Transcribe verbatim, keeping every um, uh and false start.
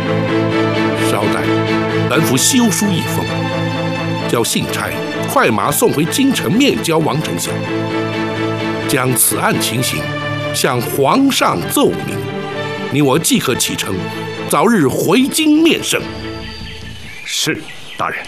稍待，本府修书一封，叫信差快马送回京城面交王丞相，将此案情形向皇上奏明。你我即可启程，早日回京面圣。 是，大人。